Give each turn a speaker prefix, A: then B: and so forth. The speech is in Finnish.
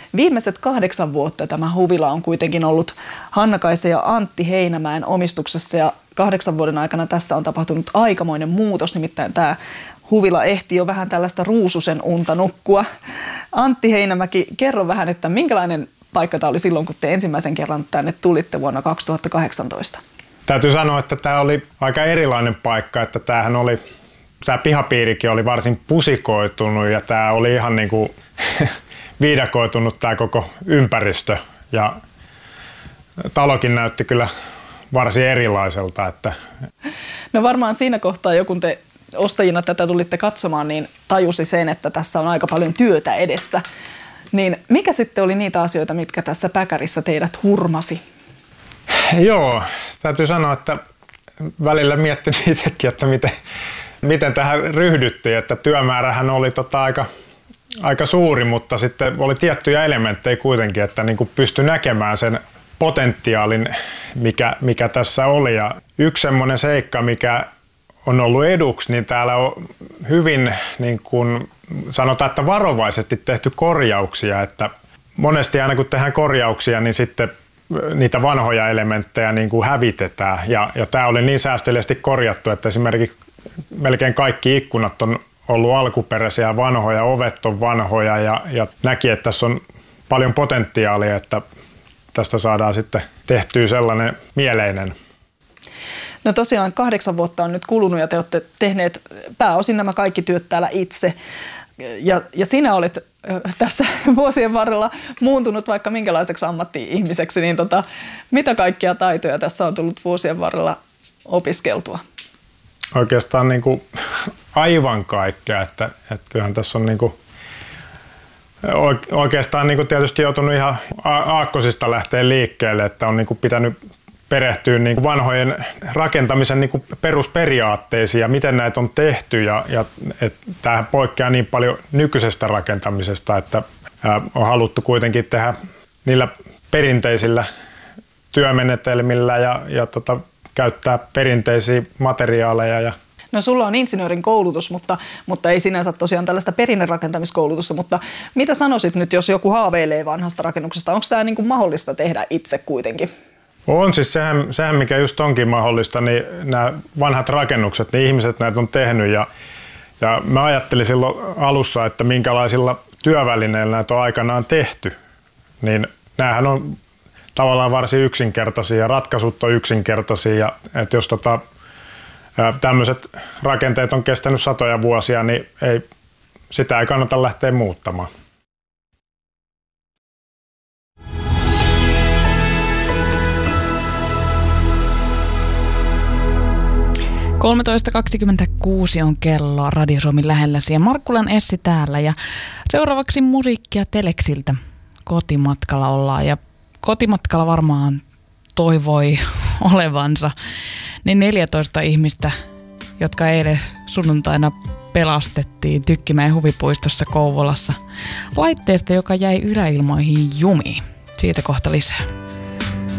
A: Viimeiset 8 vuotta tämä huvila on kuitenkin ollut Hannakaisa ja Antti Heinämäen omistuksessa ja 8 vuoden aikana tässä on tapahtunut aikamoinen muutos, nimittäin tämä huvila ehti jo vähän tällaista ruususen unta nukkua. Antti Heinämäki, kerro vähän, että minkälainen paikka tämä oli silloin, kun te ensimmäisen kerran tänne tulitte vuonna 2018?
B: Täytyy sanoa, että tämä oli aika erilainen paikka, että tämä pihapiirikin oli varsin pusikoitunut ja tämä oli ihan niin kuin viidakoitunut tämä koko ympäristö ja talokin näytti kyllä varsin erilaiselta. Että
A: No varmaan siinä kohtaa jo, kun te ostajina tätä tulitte katsomaan, niin tajusi sen, että tässä on aika paljon työtä edessä. Niin mikä sitten oli niitä asioita, mitkä tässä päkärissä teidät hurmasi?
B: Joo, täytyy sanoa, että välillä miettin itsekin, että miten tähän ryhdyttiin, että työmäärähän oli aika suuri, mutta sitten oli tiettyjä elementtejä kuitenkin, että niin kuin pystyi näkemään sen potentiaalin, mikä tässä oli. Ja yksi semmoinen seikka, mikä on ollut eduksi, niin täällä on hyvin niin kuin sanotaan, että varovaisesti tehty korjauksia, että monesti aina kun tehdään korjauksia, niin sitten niitä vanhoja elementtejä niin kuin hävitetään. Ja tämä oli niin säästeliästi korjattu, että esimerkiksi melkein kaikki ikkunat on ollut alkuperäisiä vanhoja, ovet on vanhoja ja näki, että tässä on paljon potentiaalia, että tästä saadaan sitten tehtyä sellainen mieleinen.
A: No tosiaan 8 vuotta on nyt kulunut ja te olette tehneet pääosin nämä kaikki työt täällä itse. Ja sinä olet tässä vuosien varrella muuntunut vaikka minkälaiseksi ammatti-ihmiseksi, niin mitä kaikkia taitoja tässä on tullut vuosien varrella opiskeltua?
B: Oikeastaan niin kuin aivan kaikkea, että kyllähän tässä on niin kuin oikeastaan niin kuin tietysti joutunut ihan aakkosista lähteä liikkeelle, että on niin kuin pitänyt perehtyä niin kuin vanhojen rakentamisen niin kuin perusperiaatteisiin ja miten näitä on tehty ja tämähän poikkeaa niin paljon nykyisestä rakentamisesta, että on haluttu kuitenkin tehdä niillä perinteisillä työmenetelmillä ja käyttää perinteisiä materiaaleja.
A: No sulla on insinöörin koulutus, mutta ei sinänsä tosiaan tällaista perinnerakentamiskoulutusta, mutta mitä sanoisit nyt, jos joku haaveilee vanhasta rakennuksesta? Onko tämä niin kuin mahdollista tehdä itse kuitenkin?
B: On siis sehän, mikä just onkin mahdollista, niin nämä vanhat rakennukset, niin ihmiset näitä on tehnyt ja mä ajattelin silloin alussa, että minkälaisilla työvälineillä näitä on aikanaan tehty, niin näähän on tavallaan varsin yksinkertaisia ja ratkaisut on yksinkertaisia ja että jos tämmöiset rakenteet on kestänyt satoja vuosia, niin sitä ei kannata lähteä muuttamaan.
C: .26 on kello Radio Suomen lähelläsi ja Markkulan Essi täällä ja seuraavaksi musiikkia Teleksiltä. Kotimatkalla ollaan ja kotimatkalla varmaan toivoi olevansa ne 14 ihmistä, jotka eilen sunnuntaina pelastettiin Tykkimäen huvipuistossa Kouvolassa laitteesta, joka jäi yläilmoihin jumiin. Siitä kohta lisää.